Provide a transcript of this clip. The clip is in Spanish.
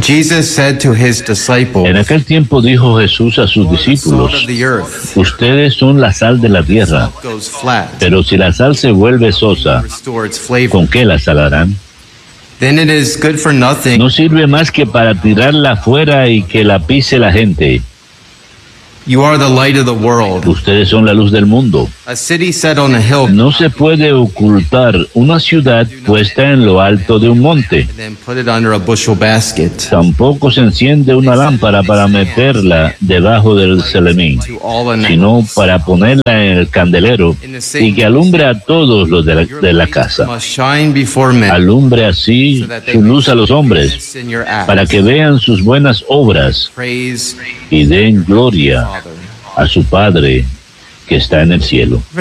Jesus said to his disciples, En aquel tiempo dijo Jesús a sus discípulos: "Salt of the earth, ustedes son la sal de la tierra, goes flat, pero si la sal se vuelve sosa, restore its flavor. ¿con qué la salarán? Then it is good for nothing No sirve más que para tirarla afuera y que la pise la gente. You are the light of the world. Ustedes son la luz del mundo. A city set on a hill, No se puede ocultar una ciudad puesta en lo alto de un monte. and then put it under a bushel basket. Tampoco se enciende una lámpara para meterla debajo del celemín, To all in sino para ponerla en el candelero y que alumbre a todos los de la casa. must shine before men, Alumbre así su luz a los hombres, in your acts. para que vean sus buenas obras Praise y den gloria Father. a su Padre que está en el cielo.